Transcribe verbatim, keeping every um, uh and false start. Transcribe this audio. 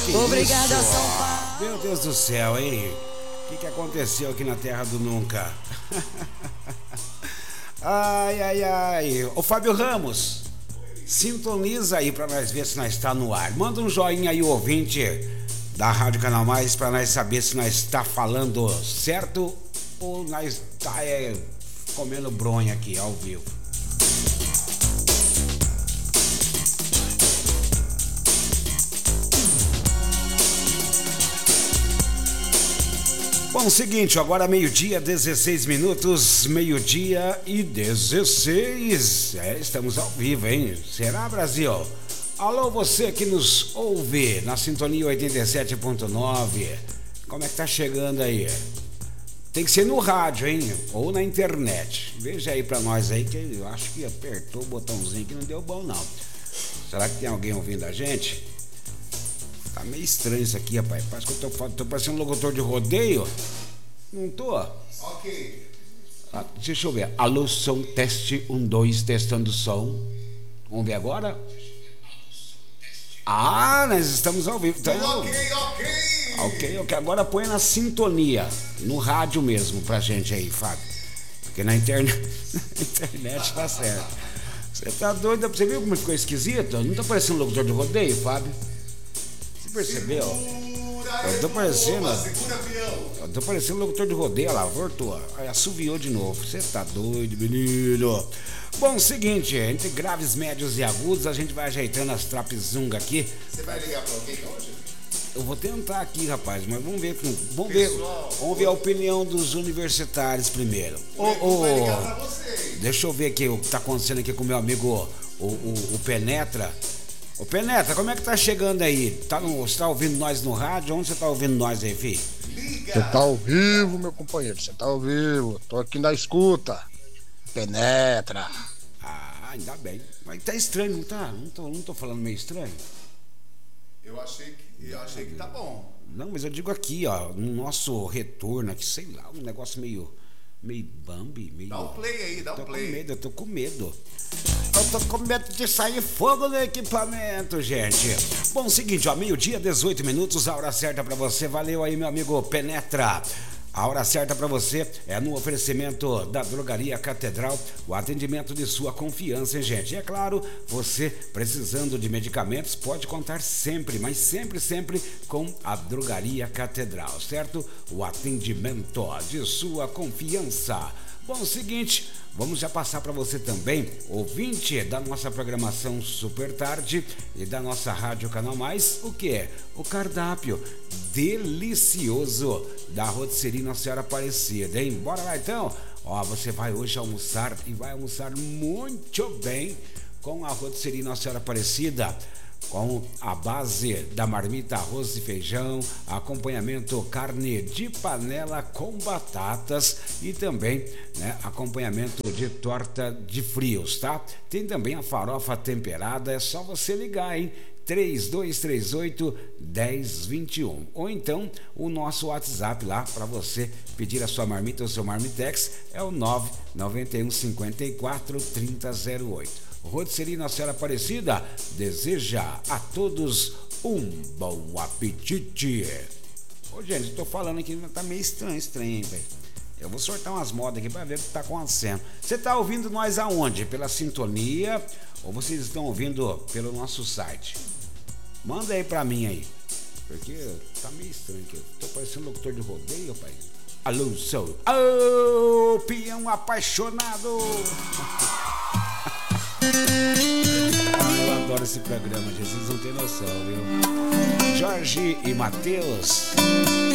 Obrigada, São Paulo. Meu Deus do céu, hein? O que, que aconteceu aqui na Terra do Nunca? Ai, ai, ai. Ô Fábio Ramos, sintoniza aí pra nós ver se nós está no ar. Manda um joinha aí, ouvinte da Rádio Canal Mais, pra nós saber se nós está falando certo ou nós tá é, comendo bronha aqui ao vivo. Bom, seguinte, agora meio-dia, dezesseis minutos, meio-dia e dezesseis. É, estamos ao vivo, hein? Será, Brasil? Alô, você que nos ouve na sintonia oitenta e sete ponto nove. Como é que tá chegando aí? Tem que ser no rádio, hein? Ou na internet. Veja aí pra nós aí, que eu acho que apertou o botãozinho que não deu bom, não. Será que tem alguém ouvindo a gente? Tá meio estranho isso aqui, rapaz. Parece que eu tô, tô parecendo um locutor de rodeio. Não tô? Ok. Ah, deixa eu ver. Alô, som, teste, um, dois, testando som. Vamos ver agora? Ah, nós estamos ao vivo. Então, ok, ok. Ok, ok. Agora põe na sintonia, no rádio mesmo pra gente aí, Fábio. Porque na internet, na internet tá certo. Você tá doido? Você viu como ficou esquisito? Não tá parecendo um locutor de rodeio, Fábio? Percebeu? Eu tô parecendo. Eu tô parecendo locutor de rodeio, lá, voltou. Aí assoviou de novo. Você tá doido, menino? Bom, seguinte, entre graves, médios e agudos, a gente vai ajeitando as trapezungas aqui. Você vai ligar pra alguém hoje? Eu vou tentar aqui, rapaz, mas vamos ver. Vamos ver, vamos ver a opinião dos universitários primeiro. Oh, oh, vai ligar pra vocês. Deixa eu ver aqui o que tá acontecendo aqui com o meu amigo, o, o, o Penetra. Ô Penetra, como é que tá chegando aí? Tá no, você tá ouvindo nós no rádio? Onde você tá ouvindo nós aí, filho? Você tá ao vivo, meu companheiro, você tá ao vivo. Tô aqui na escuta. Penetra. Ah, ainda bem. Mas tá estranho, não tá? Não tô, não tô falando meio estranho? Eu achei que, eu achei que tá bom. Não, mas eu digo aqui, ó, no nosso retorno aqui, sei lá, um negócio meio... meio Bambi, meio... Dá um play aí, dá um tô play. Com medo, eu tô com medo. Eu tô com medo de sair fogo no equipamento, gente. Bom, seguinte, ó, meio-dia, dezoito minutos, a hora certa pra você. Valeu aí, meu amigo Penetra. A hora certa para você é no oferecimento da Drogaria Catedral, o atendimento de sua confiança, hein, gente? E é claro, você precisando de medicamentos pode contar sempre, mas sempre, sempre com a Drogaria Catedral, certo? O atendimento de sua confiança. Bom, seguinte, vamos já passar para você também, ouvinte da nossa programação Super Tarde e da nossa Rádio Canal Mais, o que é? O cardápio delicioso da Rotisserie Nossa Senhora Aparecida, hein? Bora lá então? Ó, você vai hoje almoçar e vai almoçar muito bem com a Rotisserie Nossa Senhora Aparecida, com a base da marmita, arroz e feijão, acompanhamento carne de panela com batatas e também, né, acompanhamento de torta de frios, tá? Tem também a farofa temperada, é só você ligar, hein? três dois três oito, um zero dois um ou então o nosso WhatsApp lá para você pedir a sua marmita ou seu marmitex é o nove nove um cinco quatro três zero zero oito. Rotisserie Nossa Senhora Aparecida deseja a todos um bom apetite. Ô gente, eu tô falando aqui, tá meio estranho, estranho, hein, velho. Eu vou sortar umas modas aqui para ver o que tá acontecendo. Você tá ouvindo nós aonde? Pela sintonia ou vocês estão ouvindo pelo nosso site? Manda aí pra mim aí, porque tá meio estranho aqui. Eu tô parecendo locutor de rodeio, rapaz. Alô, sou. Ô, peão apaixonado. Ah, eu adoro esse programa, Jesus, não tem noção, viu? Jorge e Matheus,